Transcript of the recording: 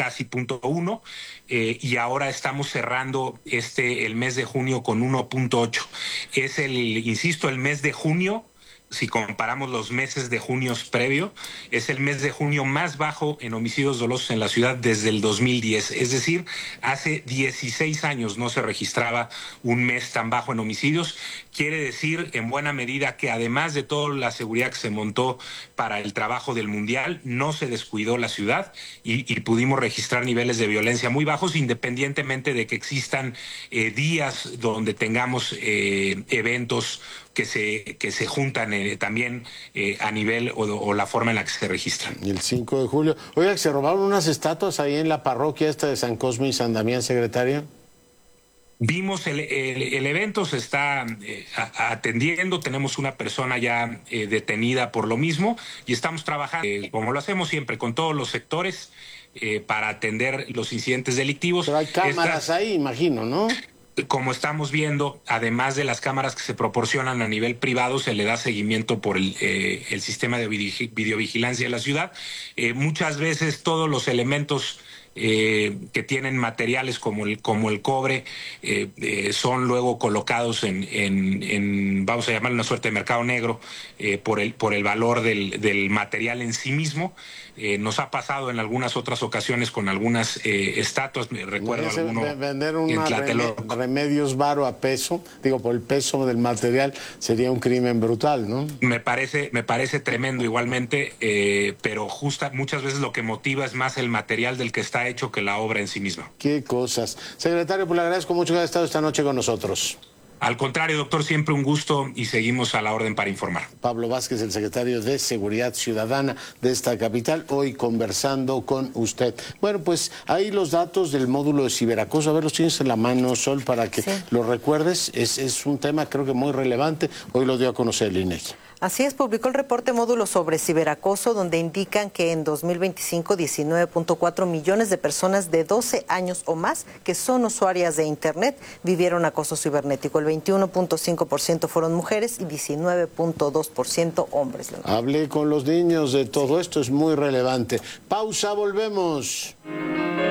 casi 0.1, y ahora estamos cerrando el mes de junio con 1.8. Es insisto, el mes de junio. Si comparamos los meses de junio previo, es el mes de junio más bajo en homicidios dolosos en la ciudad desde el 2010. Es decir, hace 16 años no se registraba un mes tan bajo en homicidios. Quiere decir, en buena medida, que además de toda la seguridad que se montó para el trabajo del Mundial, no se descuidó la ciudad y pudimos registrar niveles de violencia muy bajos, independientemente de que existan días donde tengamos eventos que se juntan también a nivel o la forma en la que se registran. Y el 5 de julio. Oiga, que se robaron unas estatuas ahí en la parroquia esta de San Cosme y San Damián, secretario. Vimos el evento, se está atendiendo, tenemos una persona ya detenida por lo mismo y estamos trabajando, como lo hacemos siempre, con todos los sectores para atender los incidentes delictivos. Pero hay cámaras ahí, imagino, ¿no? Como estamos viendo, además de las cámaras que se proporcionan a nivel privado, se le da seguimiento por el sistema de videovigilancia de la ciudad. Muchas veces todos los elementos que tienen materiales como el cobre son luego colocados en vamos a llamar una suerte de mercado negro por el valor del material en sí mismo. Nos ha pasado en algunas otras ocasiones con algunas estatuas, me recuerdo alguno vender en Tlatelolco. Remedios varo a peso, digo, por el peso del material, sería un crimen brutal, ¿no? Me parece tremendo igualmente, pero muchas veces lo que motiva es más el material del que está hecho que la obra en sí misma. Qué cosas. Secretario, pues le agradezco mucho que haya estado esta noche con nosotros. Al contrario, doctor, siempre un gusto y seguimos a la orden para informar. Pablo Vázquez, el secretario de Seguridad Ciudadana de esta capital, hoy conversando con usted. Bueno, pues ahí los datos del módulo de ciberacoso, a ver, los tienes en la mano, Sol, para que lo recuerdes. Es un tema creo que muy relevante, hoy lo dio a conocer el INEGI. Así es, publicó el reporte módulo sobre ciberacoso, donde indican que en 2025 19.4 millones de personas de 12 años o más que son usuarias de Internet vivieron acoso cibernético. El 21.5% fueron mujeres y 19.2% hombres. Hablé con los niños de todo esto, es muy relevante. Pausa, volvemos.